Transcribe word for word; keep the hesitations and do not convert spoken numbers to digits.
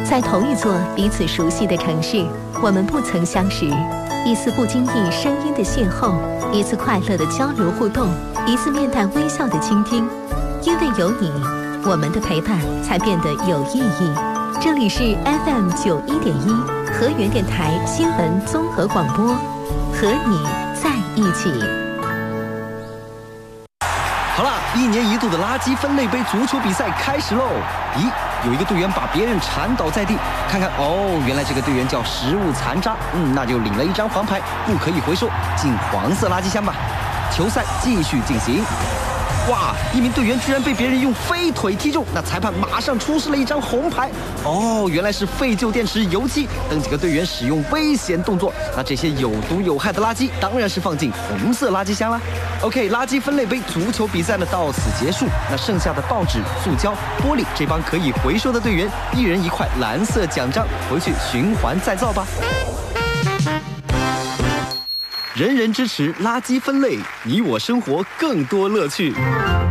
在同一座彼此熟悉的城市，我们不曾相识。一次不经意声音的邂逅，一次快乐的交流互动，一次面带微笑的倾听。因为有你，我们的陪伴才变得有意义。这里是 F M 九一点一河源电台新闻综合广播，和你在一起。 好了，一年一度的垃圾分类杯足球比赛开始喽！咦，有一个队员把别人铲倒在地，看看哦，原来这个队员叫食物残渣，嗯，那就领了一张黄牌，不可以回收，进黄色垃圾箱吧。球赛继续进行。哇！一名队员居然被别人用飞腿踢中，那裁判马上出示了一张红牌。哦，原来是废旧电池、油漆等几个队员使用危险动作。那这些有毒有害的垃圾当然是放进红色垃圾箱啦。OK， 垃圾分类杯足球比赛呢到此结束。那剩下的报纸、塑胶、玻璃，这帮可以回收的队员，一人一块蓝色奖章，回去循环再造吧。人人支持垃圾分类，你我生活更多乐趣。